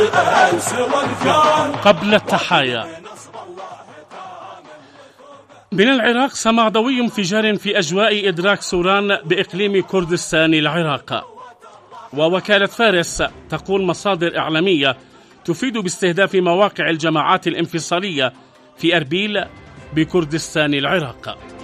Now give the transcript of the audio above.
قبل التحايا. من العراق سمع ضوي انفجار في أجواء إدراك سوران بإقليم كردستان العراق. ووكالة فارس تقول مصادر إعلامية تفيد باستهداف مواقع الجماعات الانفصالية في أربيل بكردستان العراق.